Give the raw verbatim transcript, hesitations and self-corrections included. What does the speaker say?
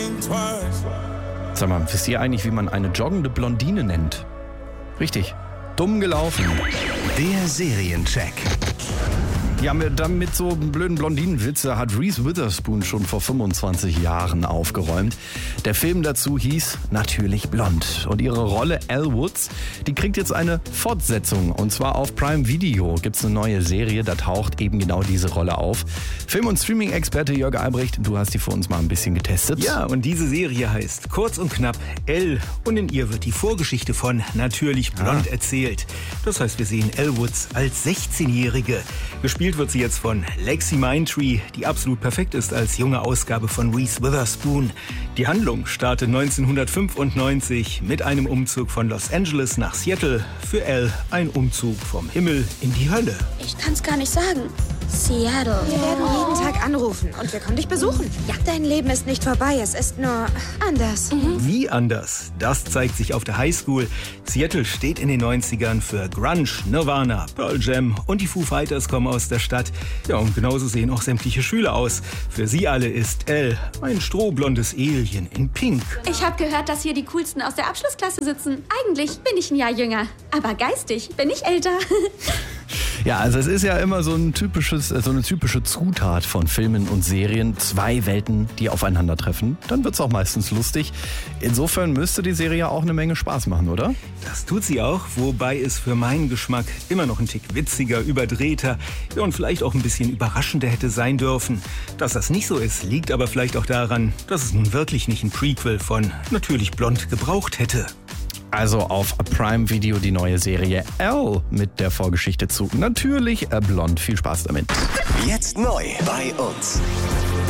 Sag mal, wisst ihr eigentlich, wie man eine joggende Blondine nennt? Richtig, dumm gelaufen. Der Seriencheck. Ja, mit, mit so blöden Blondinenwitze hat Reese Witherspoon schon vor fünfundzwanzig Jahren aufgeräumt. Der Film dazu hieß Natürlich blond. Und ihre Rolle Elle Woods, die kriegt jetzt eine Fortsetzung. Und zwar auf Prime Video gibt es eine neue Serie, da taucht eben genau diese Rolle auf. Film- und Streaming-Experte Jörg Albrecht, du hast die für uns mal ein bisschen getestet. Ja, und diese Serie heißt kurz und knapp Elle. Und in ihr wird die Vorgeschichte von Natürlich blond ah. erzählt. Das heißt, wir sehen Elle Woods als sechzehnjährige. Gespielt wird sie jetzt von Lexi Mindtree, die absolut perfekt ist als junge Ausgabe von Reese Witherspoon. Die Handlung startet neunzehnhundertfünfundneunzig mit einem Umzug von Los Angeles nach Seattle. Für Elle ein Umzug vom Himmel in die Hölle. Ich kann's gar nicht sagen. Seattle. Wir werden jeden Tag anrufen und wir kommen dich besuchen. Ja, dein Leben ist nicht vorbei, es ist nur anders. Mhm. Wie anders? Das zeigt sich auf der Highschool. Seattle steht in den neunzigern für Grunge, Nirvana, Pearl Jam und die Foo Fighters kommen aus der Stadt. Ja, und genauso sehen auch sämtliche Schüler aus. Für sie alle ist Elle ein strohblondes Alien in Pink. Ich habe gehört, dass hier die Coolsten aus der Abschlussklasse sitzen. Eigentlich bin ich ein Jahr jünger, aber geistig bin ich älter. Ja, also es ist ja immer so ein typisches, so eine typische Zutat von Filmen und Serien. Zwei Welten, die aufeinandertreffen. Dann wird's auch meistens lustig. Insofern müsste die Serie auch eine Menge Spaß machen, oder? Das tut sie auch, wobei es für meinen Geschmack immer noch ein Tick witziger, überdrehter ja, und vielleicht auch ein bisschen überraschender hätte sein dürfen. Dass das nicht so ist, liegt aber vielleicht auch daran, dass es nun wirklich nicht ein Prequel von Natürlich blond gebraucht hätte. Also auf Prime Video die neue Serie Elle mit der Vorgeschichte zu Natürlich blond. Viel Spaß damit. Jetzt neu bei uns.